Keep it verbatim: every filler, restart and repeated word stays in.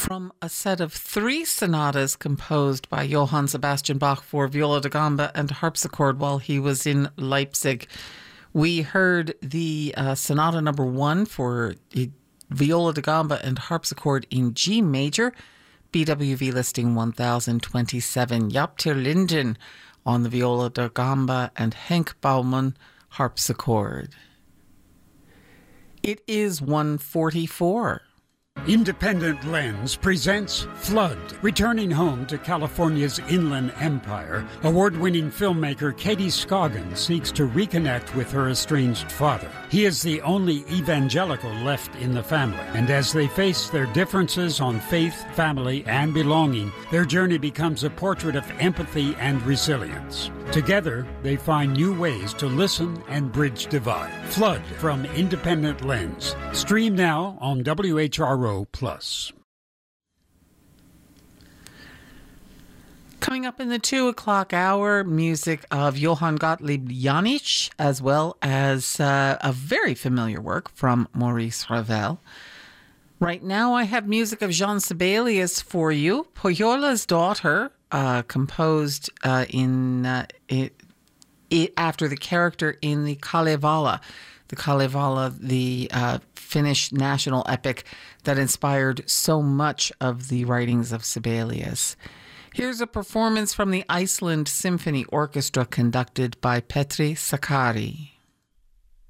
From a set of three sonatas composed by Johann Sebastian Bach for viola da gamba and harpsichord while he was in Leipzig, we heard the uh, sonata number one for viola da gamba and harpsichord in G major, B W V listing one thousand twenty-seven. Jaap ter Linden on the viola da gamba and Henk Bouwman harpsichord. It is one forty-four. Independent Lens presents Flood. Returning home to California's Inland Empire, award-winning filmmaker Katie Scoggin seeks to reconnect with her estranged father. He is the only evangelical left in the family, and as they face their differences on faith, family, and belonging, their journey becomes a portrait of empathy and resilience. Together, they find new ways to listen and bridge divide. Flood from Independent Lens. Stream now on W H R O Plus. Coming up in the two o'clock hour, music of Johann Gottlieb Janich, as well as uh, a very familiar work from Maurice Ravel. Right now, I have music of Jean Sibelius for you. Pohjola's Daughter, uh, composed uh, in uh, it, it after the character in the Kalevala. The Kalevala, the uh, Finnish national epic that inspired so much of the writings of Sibelius. Here's a performance from the Iceland Symphony Orchestra conducted by Petri Sakari.